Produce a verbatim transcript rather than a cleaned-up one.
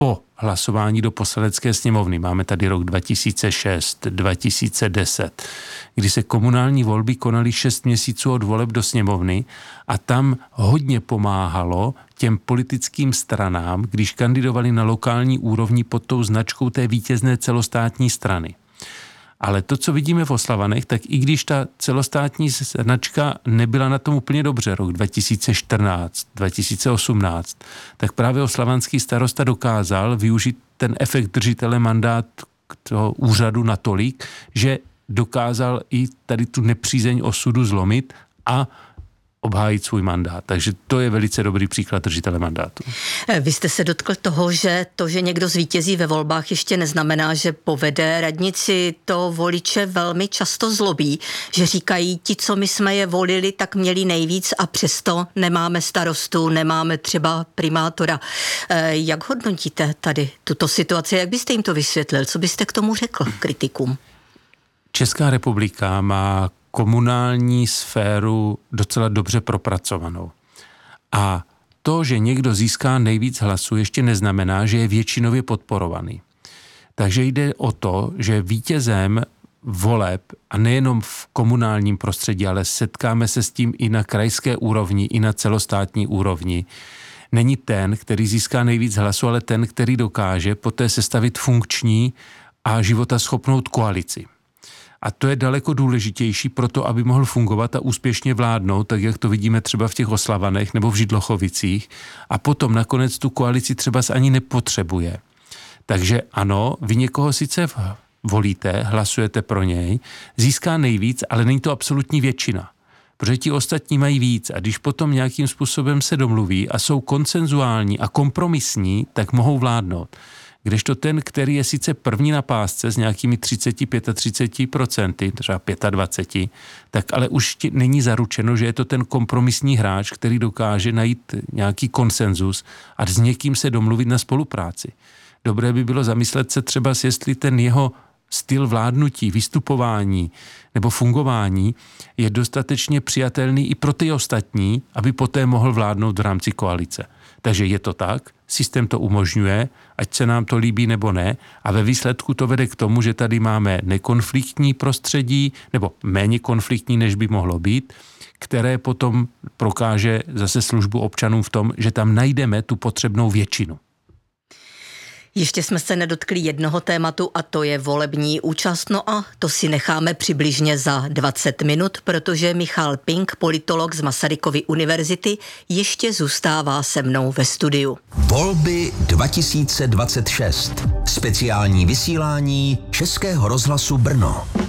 po hlasování do Poslanecké sněmovny. Máme tady rok dva tisíce šest, dva tisíce deset, kdy se komunální volby konaly šest měsíců od voleb do sněmovny a tam hodně pomáhalo těm politickým stranám, když kandidovali na lokální úrovni pod tou značkou té vítězné celostátní strany. Ale to, co vidíme v Oslavanech, tak i když ta celostátní značka nebyla na tom úplně dobře, rok dva tisíce čtrnáct, dva tisíce osmnáct, tak právě oslavanský starosta dokázal využít ten efekt držitele mandát toho úřadu natolik, že dokázal i tady tu nepřízeň osudu zlomit a obhájit svůj mandát. Takže to je velice dobrý příklad držitele mandátu. Vy jste se dotkl toho, že to, že někdo zvítězí ve volbách, ještě neznamená, že povede radnici. To voliče velmi často zlobí, že říkají, ti, co my jsme je volili, tak měli nejvíc a přesto nemáme starostu, nemáme třeba primátora. Jak hodnotíte tady tuto situaci? Jak byste jim to vysvětlil? Co byste k tomu řekl kritikům? Česká republika má komunální sféru docela dobře propracovanou. A to, že někdo získá nejvíc hlasů, ještě neznamená, že je většinově podporovaný. Takže jde o to, že vítězem voleb, a nejenom v komunálním prostředí, ale setkáme se s tím i na krajské úrovni, i na celostátní úrovni, není ten, který získá nejvíc hlasů, ale ten, který dokáže poté sestavit funkční a životaschopnou koalici. A to je daleko důležitější pro to, aby mohl fungovat a úspěšně vládnout, tak jak to vidíme třeba v těch Oslavanech nebo v Židlochovicích. A potom nakonec tu koalici třeba ani nepotřebuje. Takže ano, vy někoho sice volíte, hlasujete pro něj, získá nejvíc, ale není to absolutní většina. Protože ti ostatní mají víc a když potom nějakým způsobem se domluví a jsou konsenzuální a kompromisní, tak mohou vládnout. Kdežto ten, který je sice první na pásce s nějakými třicet až třicet pět procent, třeba dvacet pět, tak ale už není zaručeno, že je to ten kompromisní hráč, který dokáže najít nějaký konsenzus a s někým se domluvit na spolupráci. Dobré by bylo zamyslet se třeba, jestli ten jeho styl vládnutí, vystupování nebo fungování je dostatečně přijatelný i pro ty ostatní, aby poté mohl vládnout v rámci koalice. Takže je to tak, systém to umožňuje, ať se nám to líbí nebo ne, a ve výsledku to vede k tomu, že tady máme nekonfliktní prostředí, nebo méně konfliktní, než by mohlo být, které potom prokáže zase službu občanům v tom, že tam najdeme tu potřebnou většinu. Ještě jsme se nedotkli jednoho tématu a to je volební účast. No a to si necháme přibližně za dvacet minut, protože Michal Pink, politolog z Masarykovy univerzity, ještě zůstává se mnou ve studiu. Volby dva tisíce dvacet šest. Speciální vysílání Českého rozhlasu Brno.